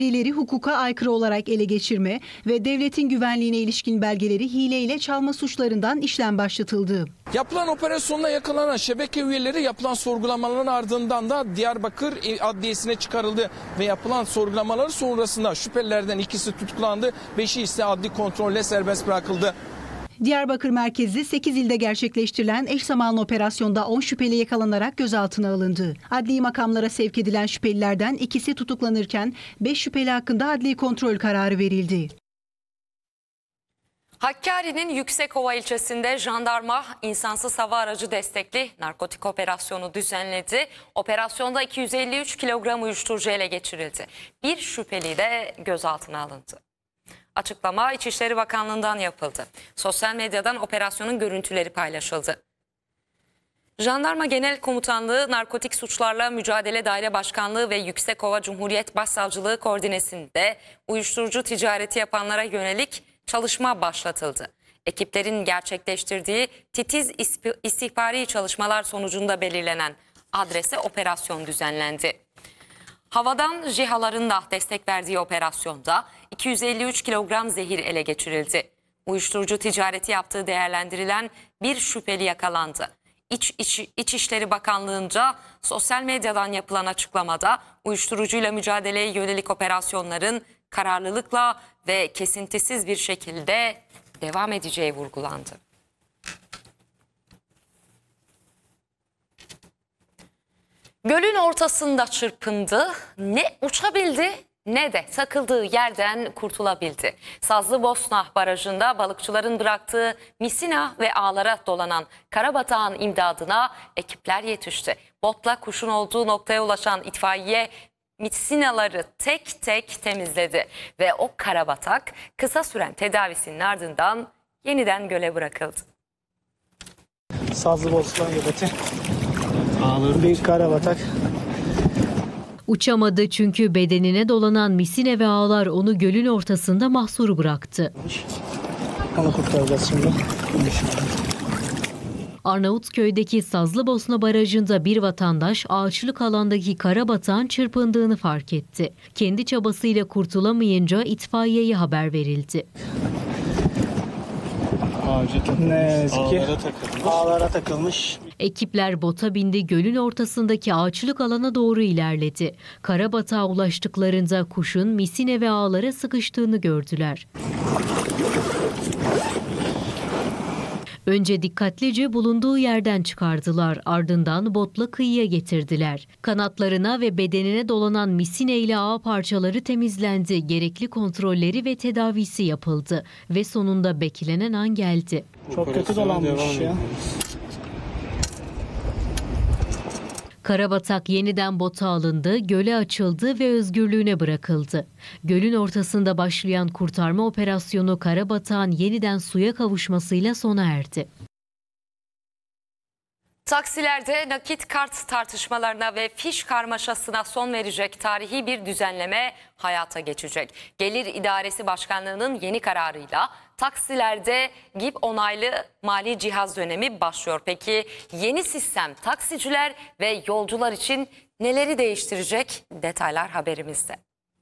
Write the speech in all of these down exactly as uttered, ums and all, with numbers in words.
Verileri hukuka aykırı olarak ele geçirme ve devletin güvenliğine ilişkin belgeleri hileyle çalma suçlarından işlem başlatıldı. Yapılan operasyonda yakalanan şebeke üyeleri yapılan sorgulamaların ardından da Diyarbakır Adliyesi'ne çıkarıldı ve yapılan sorgulamaları sonrasında şüphelilerden ikisi tutuklandı, beşi ise adli kontrolle serbest bırakıldı. Diyarbakır merkezli sekiz ilde gerçekleştirilen eş zamanlı operasyonda on şüpheli yakalanarak gözaltına alındı. Adli makamlara sevk edilen şüphelilerden ikisi tutuklanırken beş şüpheli hakkında adli kontrol kararı verildi. Hakkari'nin Yüksekova ilçesinde jandarma insansız hava aracı destekli narkotik operasyonu düzenledi. Operasyonda iki yüz elli üç kilogram uyuşturucu ele geçirildi. Bir şüpheli de gözaltına alındı. Açıklama İçişleri Bakanlığı'ndan yapıldı. Sosyal medyadan operasyonun görüntüleri paylaşıldı. Jandarma Genel Komutanlığı Narkotik Suçlarla Mücadele Daire Başkanlığı ve Yüksekova Cumhuriyet Başsavcılığı koordinesinde uyuşturucu ticareti yapanlara yönelik çalışma başlatıldı. Ekiplerin gerçekleştirdiği titiz istihbari çalışmalar sonucunda belirlenen adrese operasyon düzenlendi. Havadan JİHA'ların da destek verdiği operasyonda iki yüz elli üç kilogram zehir ele geçirildi. Uyuşturucu ticareti yaptığı değerlendirilen bir şüpheli yakalandı. İç, İç, İçişleri Bakanlığı'nca sosyal medyadan yapılan açıklamada uyuşturucuyla mücadeleye yönelik operasyonların kararlılıkla ve kesintisiz bir şekilde devam edeceği vurgulandı. Gölün ortasında çırpındı, ne uçabildi ne de takıldığı yerden kurtulabildi. Sazlıbosna Barajı'nda balıkçıların bıraktığı misina ve ağlara dolanan karabatağın imdadına ekipler yetişti. Botla kuşun olduğu noktaya ulaşan itfaiye misinaları tek tek temizledi ve o karabatak kısa süren tedavisinin ardından yeniden göle bırakıldı. Sazlıbosna göbeti. Bir karabatak. Uçamadı çünkü bedenine dolanan misine ve ağlar onu gölün ortasında mahsur bıraktı. Onu kurtaracağız şimdi. Arnavutköy'deki Sazlıbosna Barajı'nda bir vatandaş ağaçlık alandaki karabatağın çırpındığını fark etti. Kendi çabasıyla kurtulamayınca itfaiyeye haber verildi. Ne yazık ki ağlara takılmış. Ekipler bota bindi, gölün ortasındaki ağaçlık alana doğru ilerledi. Karabatağa ulaştıklarında kuşun misine ve ağlara sıkıştığını gördüler. Önce dikkatlice bulunduğu yerden çıkardılar, ardından botla kıyıya getirdiler. Kanatlarına ve bedenine dolanan misine ile ağ parçaları temizlendi, gerekli kontrolleri ve tedavisi yapıldı ve sonunda beklenen an geldi. Çok kötü dolanmış ya. Karabatak yeniden bota alındı, göle açıldı ve özgürlüğüne bırakıldı. Gölün ortasında başlayan kurtarma operasyonu Karabatak'ın yeniden suya kavuşmasıyla sona erdi. Taksilerde nakit kart tartışmalarına ve fiş karmaşasına son verecek tarihi bir düzenleme hayata geçecek. Gelir İdaresi Başkanlığı'nın yeni kararıyla taksilerde G İ P onaylı mali cihaz dönemi başlıyor. Peki yeni sistem taksiciler ve yolcular için neleri değiştirecek? Detaylar haberimizde.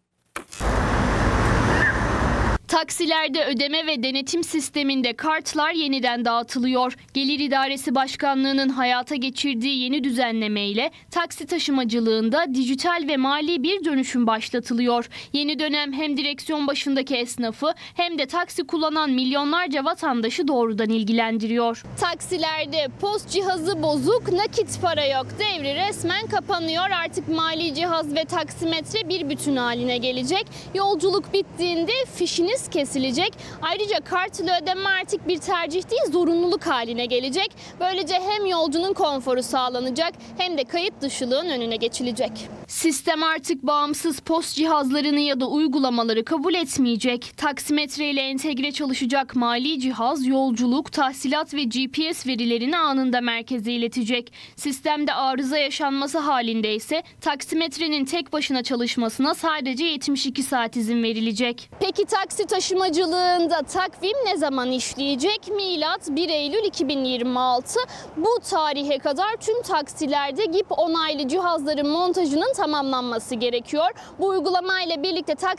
Taksilerde ödeme ve denetim sisteminde kartlar yeniden dağıtılıyor. Gelir İdaresi Başkanlığı'nın hayata geçirdiği yeni düzenlemeyle taksi taşımacılığında dijital ve mali bir dönüşüm başlatılıyor. Yeni dönem hem direksiyon başındaki esnafı hem de taksi kullanan milyonlarca vatandaşı doğrudan ilgilendiriyor. Taksilerde post cihazı bozuk, nakit para yok. Devri resmen kapanıyor. Artık mali cihaz ve taksimetre bir bütün haline gelecek. Yolculuk bittiğinde fişiniz kesilecek. Ayrıca kartla ödeme artık bir tercih değil, zorunluluk haline gelecek. Böylece hem yolcunun konforu sağlanacak hem de kayıt dışılığın önüne geçilecek. Sistem artık bağımsız post cihazlarını ya da uygulamaları kabul etmeyecek. Taksimetre ile entegre çalışacak mali cihaz yolculuk, tahsilat ve G P S verilerini anında merkeze iletecek. Sistemde arıza yaşanması halinde ise taksimetrenin tek başına çalışmasına sadece yetmiş iki saat izin verilecek. Peki taksi taşımacılığında takvim ne zaman işleyecek? Milat bir Eylül iki bin yirmi altı. Bu tarihe kadar tüm taksilerde G İ P onaylı cihazların montajının tamamlanması gerekiyor. Bu uygulamayla birlikte taksi